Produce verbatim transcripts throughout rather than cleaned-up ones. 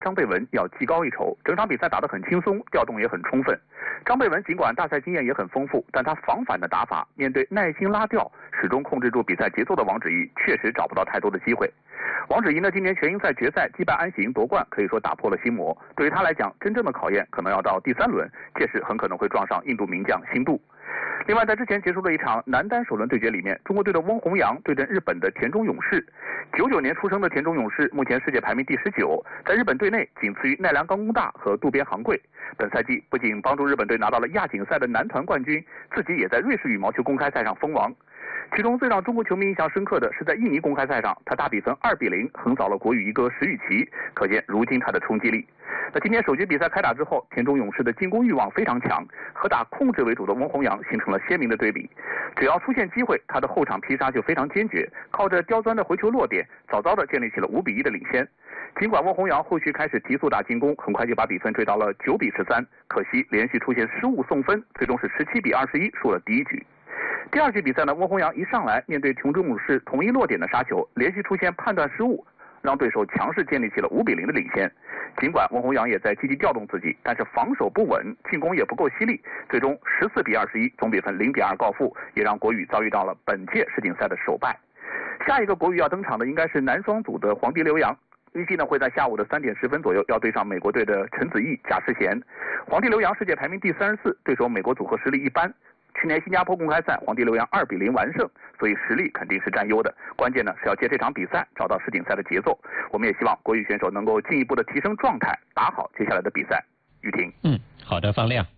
张贝文要技高一筹，整场比赛打得很轻松，调动也很充分。张贝文尽管大赛经验也很丰富，但他防反的打法，面对耐心拉吊、始终控制住比赛节奏的王芷怡，确实找不到太多的机会。王芷怡呢，今年全英赛决赛击败安行夺冠，可以说打破了心魔。对于他来讲，真正的考验可能要到第三轮，届时很可能会撞上印度名将辛杜。另外，在之前结束的一场男单首轮对决里面，中国队的翁宏阳对阵日本的田中勇士。九九年出生的田中勇士，目前世界排名第十九，在日本队内仅次于奈良冈功大和渡边航贵。本赛季不仅帮助日本队拿到了亚锦赛的男团冠军，自己也在瑞士羽毛球公开赛上封王。其中最让中国球迷印象深刻的是在印尼公开赛上，他大比分二比零横扫了国羽一哥石宇奇，可见如今他的冲击力。那今天首局比赛开打之后，田中勇士的进攻欲望非常强，和打控制为主的翁宏阳形成了鲜明的对比。只要出现机会，他的后场劈杀就非常坚决，靠着刁钻的回球落点，早早的建立起了五比一的领先。尽管翁宏阳后续开始提速打进攻，很快就把比分追到了九比十三，可惜连续出现失误送分，最终是十七比二十一输了第一局。第二局比赛呢，翁宏阳一上来面对田中勇士同一落点的杀球，连续出现判断失误，让对手强势建立起了五比零的领先。尽管翁宏阳也在积极调动自己，但是防守不稳，进攻也不够犀利，最终十四比二十一，总比分零比二告负，也让国羽遭遇到了本届世锦赛的首败。下一个国羽要登场的应该是男双组的黄帝刘洋，预计呢会在下午的三点十分左右要对上美国队的陈子毅、贾世贤。黄帝刘洋世界排名第三十四，对手美国组合实力一般。去年新加坡公开赛，黄帝刘洋二比零完胜，所以实力肯定是占优的。关键呢是要借这场比赛找到世锦赛的节奏。我们也希望国羽选手能够进一步的提升状态，打好接下来的比赛。雨婷， 嗯，好的，方亮。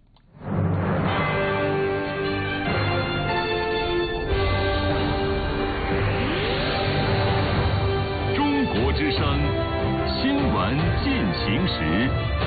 中国之声，新闻进行时。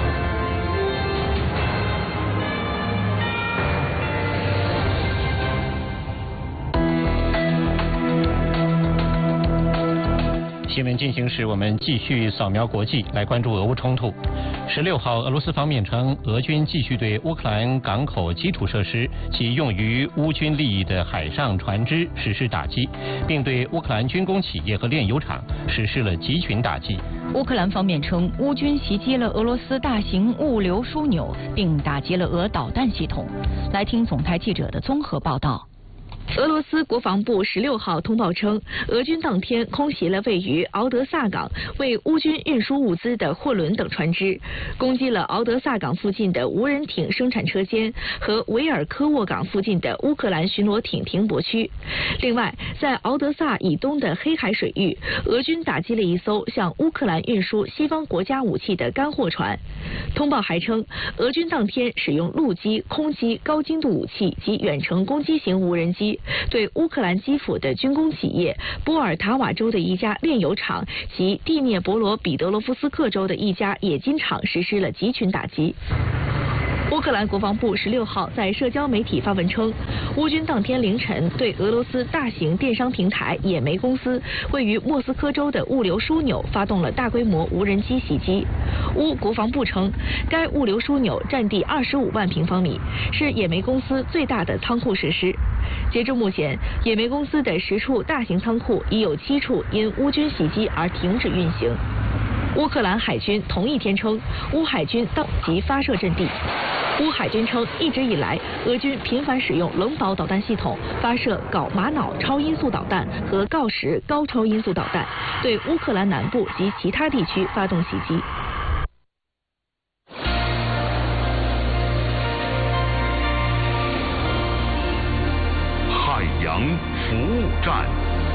新闻进行时，我们继续扫描国际，来关注俄乌冲突。十六号，俄罗斯方面称，俄军继续对乌克兰港口基础设施及用于乌军利益的海上船只实施打击，并对乌克兰军工企业和炼油厂实施了集群打击。 乌克兰方面称，乌军袭击了俄罗斯大型物流枢纽，并打击了俄导弹系统。来听总台记者的综合报道。 俄罗斯国防部十六号通报称，俄军当天空袭了位于敖德萨港为乌军运输物资的货轮等船只，攻击了敖德萨港附近的无人艇生产车间和维尔科沃港附近的乌克兰巡逻艇停泊区。另外，在敖德萨以东的黑海水域，俄军打击了一艘向乌克兰运输西方国家武器的干货船。通报还称，俄军当天使用陆基、空基、高精度武器及远程攻击型无人机，对乌克兰基辅的军工企业、波尔塔瓦州的一家炼油厂及第聂伯罗彼得罗夫斯克州的一家冶金厂实施了集群打击。乌克兰国防部十六号在社交媒体发文称，乌军当天凌晨对俄罗斯大型电商平台野莓公司位于莫斯科州的物流枢纽发动了大规模无人机袭击。乌国防部称，该物流枢纽占地二十五万平方米，是野莓公司最大的仓库设施。截至目前，野莓公司的十处大型仓库已有七处因乌军袭击而停止运行。乌克兰海军同一天称，乌海军到及发射阵地。乌海军称，一直以来，俄军频繁使用冷导导弹系统发射镐玛瑙超音速导弹和锆石高超音速导弹，对乌克兰南部及其他地区发动袭击。 海洋服务站。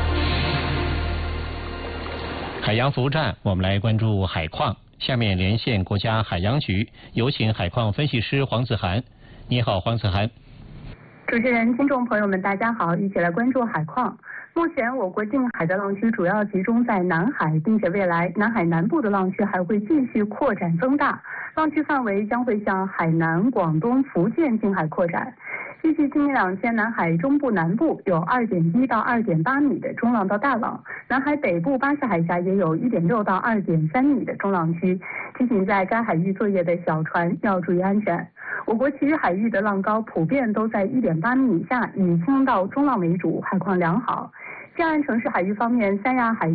海洋服务站，我们来关注海况。下面连线国家海洋局，有请海况分析师黄子涵。你好，黄子涵。 主持人、听众朋友们，大家好，一起来关注海况。目前，我国近海的浪区主要集中在南海，并且未来南海南部的浪区还会继续扩展增大，浪区范围将会向海南、广东、福建近海扩展。预计今明两天，南海中部南部有二点一到二点八米的中浪到大浪，南海北部巴士海峡也有一点六到二点三米的中浪区。提醒在该海域作业的小船要注意安全。我国其余海域的浪高普遍都在一点八米以下，以轻到中浪为主，海况良好。西岸城市海域方面，三亚海